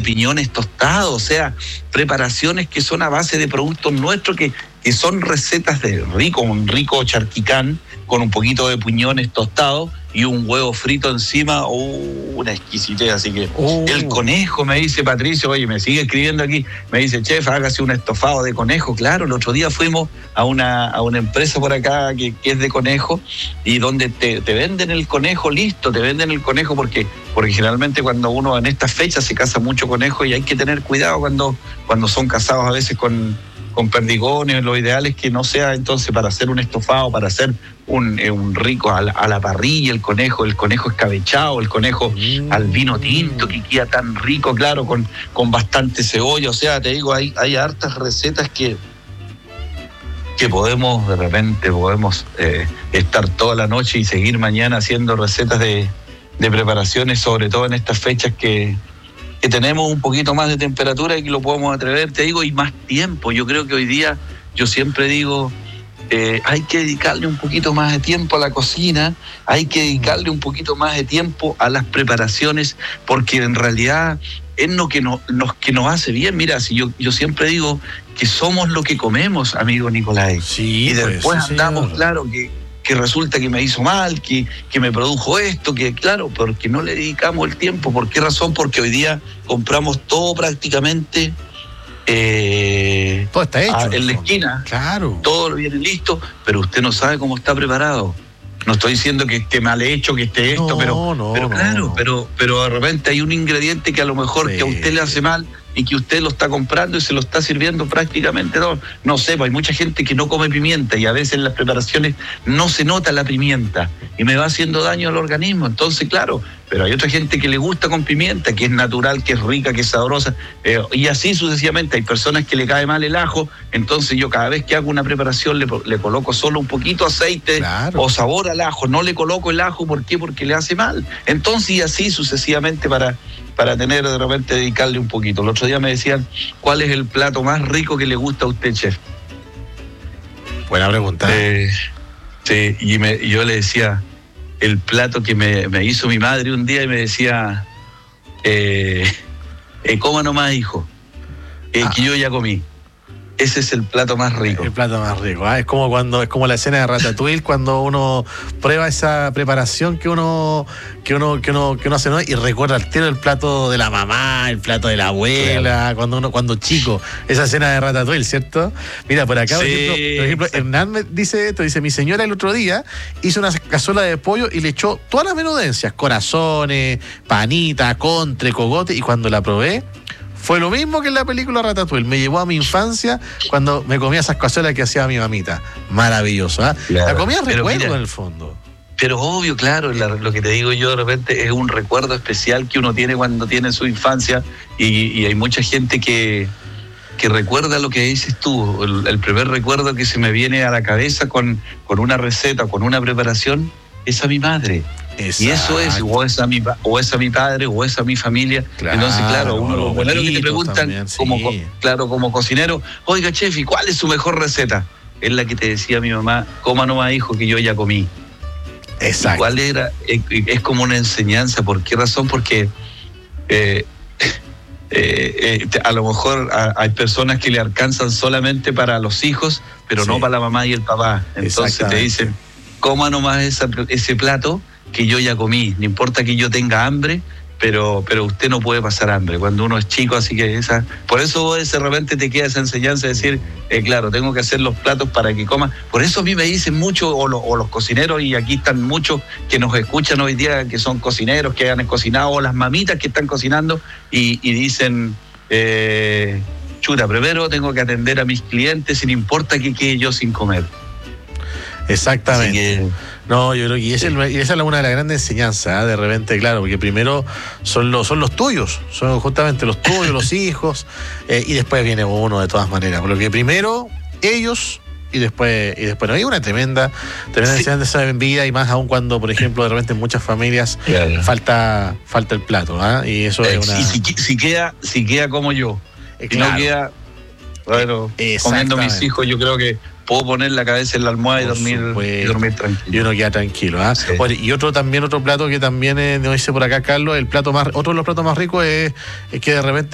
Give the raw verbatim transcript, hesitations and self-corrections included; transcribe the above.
piñones tostados, o sea, preparaciones que son a base de productos nuestros, que, que son recetas de rico, un rico charquicán con un poquito de piñones tostados y un huevo frito encima, uh, una exquisitez. Así que uh. el conejo, me dice Patricio, oye, me sigue escribiendo aquí, me dice, chef, hágase un estofado de conejo. Claro, el otro día fuimos a una, a una empresa por acá que, que es de conejo, y donde te, te venden el conejo listo, te venden el conejo porque, porque generalmente cuando uno en estas fechas se caza mucho conejo, y hay que tener cuidado cuando, cuando son cazados a veces con... con perdigones. Lo ideal es que no sea entonces para hacer un estofado, para hacer un, eh, un rico a la, a la parrilla, el conejo, el conejo escabechado, el conejo mm. al vino tinto, que queda tan rico, claro, con, con bastante cebolla. O sea, te digo, hay, hay hartas recetas que, que podemos, de repente, podemos eh, estar toda la noche y seguir mañana haciendo recetas de, de preparaciones, sobre todo en estas fechas que... que tenemos un poquito más de temperatura y que lo podemos atrever, te digo, y más tiempo. Yo creo que hoy día, yo siempre digo, eh, hay que dedicarle un poquito más de tiempo a la cocina, hay que dedicarle un poquito más de tiempo a las preparaciones, porque en realidad es lo que nos, nos, que nos hace bien. Mira, si yo, yo siempre digo que somos lo que comemos, amigo Nicolás. Sí, y después pues, sí, andamos, señor. claro, que... que resulta que me hizo mal, que, que me produjo esto, que claro, porque no le dedicamos el tiempo. ¿Por qué razón? Porque hoy día compramos todo prácticamente eh, todo está hecho a, en la esquina. Claro. Todo lo viene listo, pero usted no sabe cómo está preparado. No estoy diciendo que esté mal hecho, que esté esto, no, pero, no, pero no, claro, no. pero, pero de repente hay un ingrediente que a lo mejor sí. que a usted le hace mal y que usted lo está comprando y se lo está sirviendo prácticamente todo. No sé, pues hay mucha gente que no come pimienta y a veces en las preparaciones no se nota la pimienta y me va haciendo daño al organismo. Entonces, claro, pero hay otra gente que le gusta con pimienta, que es natural, que es rica, que es sabrosa, eh, y así sucesivamente. Hay personas que le cae mal el ajo, entonces yo cada vez que hago una preparación le, le coloco solo un poquito aceite claro. o sabor al ajo, no le coloco el ajo. ¿Por qué? Porque le hace mal. Entonces, y así sucesivamente para... para tener de repente dedicarle un poquito. El otro día me decían, ¿cuál es el plato más rico que le gusta a usted, chef? Buena pregunta. Eh, sí, y, me, y yo le decía, el plato que me, me hizo mi madre un día, y me decía, eh, eh, coma nomás, hijo, eh, ah. que yo ya comí. Ese es el plato más rico. El plato más rico, ¿eh? Es como cuando, es como la escena de Ratatouille, cuando uno prueba esa preparación que uno, que uno, que uno, que uno hace, ¿no? Y recuerda al tiro el plato de la mamá, el plato de la abuela, claro. cuando uno, cuando chico, esa escena de Ratatouille, ¿cierto? Mira, por acá, sí, por ejemplo, por ejemplo Hernán me dice esto, dice, mi señora el otro día hizo una cazuela de pollo y le echó todas las menudencias, corazones, panita, contre, cogote, y cuando la probé, fue lo mismo que en la película Ratatouille. Me llevó a mi infancia cuando me comía esas cazuelas que hacía mi mamita. Maravilloso, ¿eh? Claro. La comida recuerdo mira, en el fondo. Pero obvio, claro, la, lo que te digo yo de repente es un recuerdo especial que uno tiene cuando tiene su infancia, y, y hay mucha gente que, que recuerda lo que dices tú. El, el primer recuerdo que se me viene a la cabeza con, con una receta, con una preparación, es a mi madre. Exacto. Y eso es, o es, a mi, o es a mi padre, o es a mi familia. Claro, entonces, claro, uno lo primero que te preguntan, también, sí. como, claro, como cocinero, oiga, chef, ¿y cuál es su mejor receta? Es la que te decía mi mamá, coma nomás, hijo, que yo ya comí. Exacto. ¿Y cuál era? Es, es como una enseñanza. ¿Por qué razón? Porque eh, eh, eh, a lo mejor a, hay personas que le alcanzan solamente para los hijos, pero sí. no para la mamá y el papá. Entonces te dicen, coma nomás esa, ese plato que yo ya comí, no importa que yo tenga hambre, pero pero usted no puede pasar hambre cuando uno es chico, así que esa, por eso de repente te queda esa enseñanza de decir, eh, claro, tengo que hacer los platos para que coma. Por eso a mí me dicen mucho, o, lo, o los cocineros, y aquí están muchos que nos escuchan hoy día, que son cocineros, que han cocinado, o las mamitas que están cocinando, y, y dicen, eh, chuta, primero tengo que atender a mis clientes, sin importa que quede yo sin comer. Exactamente. Que, no, yo creo que esa, sí. es, esa es una de las grandes enseñanzas, ¿eh? De repente, claro, porque primero son los, son los tuyos, son justamente los tuyos, los hijos, eh, y después viene uno de todas maneras. Porque primero ellos y después, y después no, hay una tremenda, tremenda sí. enseñanza en vida, y más aún cuando, por ejemplo, de repente en muchas familias claro. falta, falta el plato, ¿eh? Y eso eh, es una. Y si, si queda, si queda como yo, eh, claro. y no queda, bueno, comiendo mis hijos, yo creo que puedo poner la cabeza en la almohada y dormir, y dormir tranquilo. Y uno queda tranquilo, ¿ah? ¿eh? Sí. Bueno, y otro también, otro plato que también eh, nos dice por acá Carlos, el plato más, otro de los platos más ricos es, es que de repente